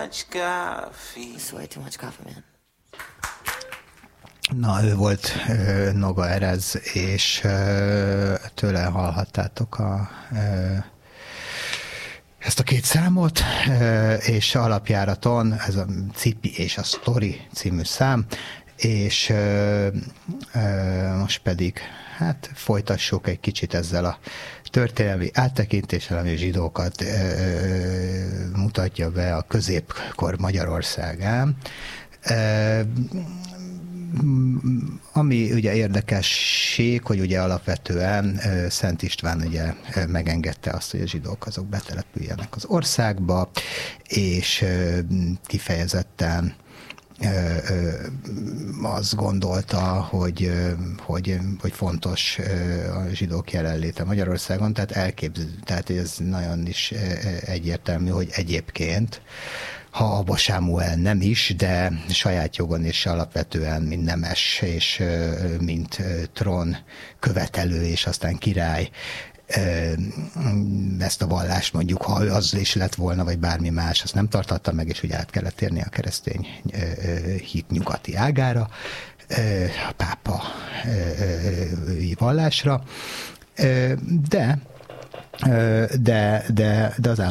much coffee. It's way too much coffee, man. Na, ő volt Noga Erez, és tőle hallhattátok ezt a két számot, és alapjáraton ez a Cipi és a Story című szám, és most pedig hát folytassuk egy kicsit ezzel a történelmi áttekintéssel, ami a zsidókat mutatja be a középkor Magyarországán. Ami ugye érdekesség, hogy ugye alapvetően Szent István ugye megengedte azt, hogy a zsidók azok betelepüljenek az országba, és kifejezetten azt gondolta, hogy fontos a zsidók jelenléte Magyarországon, tehát ez nagyon is egyértelmű, hogy egyébként ha Abba Sámuel nem is, de saját jogon és alapvetően mint nemes, és mint trón követelő, és aztán király, ezt a vallást mondjuk, ha az is lett volna, vagy bármi más, azt nem tartatta meg, és ugye át kellett térni a keresztény hit nyugati ágára, a pápa vallásra, de az